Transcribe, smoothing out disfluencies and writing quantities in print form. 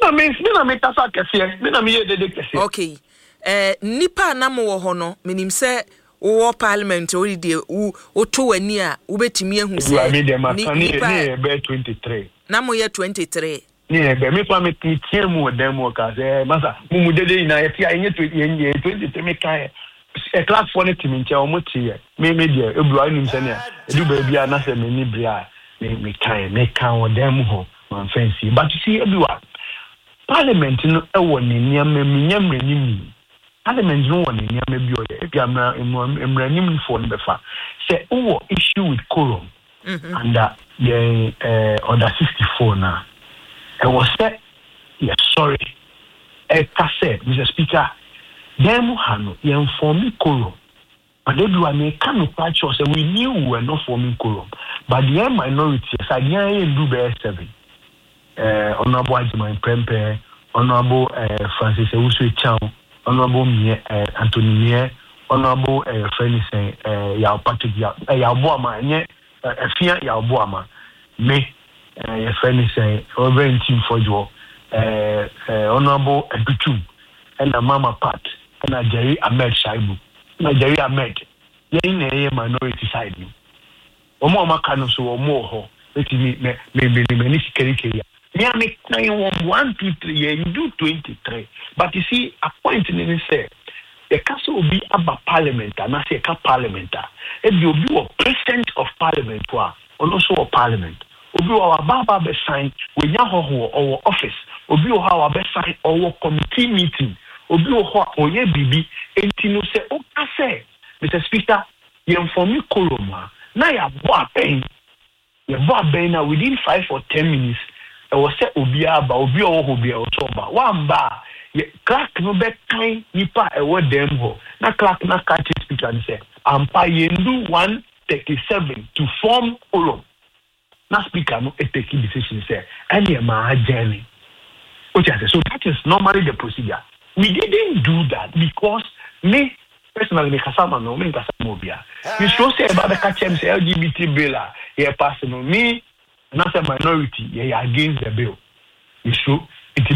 me kasa kese me na me ye dede kese. Okay. Nipa na mo wo ho no menim se wo parliament o di o to wani a wo betimi ahu se nipa ni be 23 na mo ye 23 ni be me pa me tie mu dem ka se masa mu dede ina ye tia enye 23 me kan e class for ne timi ntia o mo tie me dia ebu anim se ne edu ba bia na se me ni bria me kan o dem ho man fancy but you see everyone parliament no e wo ne niam me ni Parliament no one in Yamabio, Emranim for Befa. Say, oh, issue with quorum under the under 64 now. I was said, yes, sorry. Said, Mr. Speaker, them Hano, you inform quorum. But they do a mechanical choice, and we knew we were not forming quorum. But the minority, as I do bear 7. Honorable Ajima Prempe, Honorable Francis Ewusu Chow. Honorable Anthony Mie, Honorable Friend say ya Patrick ya Boama nye afia ya Boama me ya friend say over team for you Honorable Edutum and Mama Pat and Jerry Ahmed Shaibu na Jerry Ahmed ye na ye minority side ni omo maka no so omo ho etimi me ni sikeri me make 1 2 3 you do 23 but you see a point in it say the castle will be about parliament and I say parliament if you be a president of parliament or also a parliament obi wa baba be sign we nya ho or office obi wa how be sign or committee meeting obi wa oye bibi enti no say o ka say Mr. Speaker you inform me koloma na ya bo aben na within 5 or 10 minutes I was said Obia Otoba. One bar, clerk no be kind nipa a word them ho. Na clerk na catch speaker and say, I'm paying 137 to form Olo. Na speaker no take decision say, any my journey. So that is normally the procedure. We didn't do that because me personally me kasama no me kasama obia. You should say about the catch say LGBT bill, yeah, personal me. Not a minority, against the bill. You show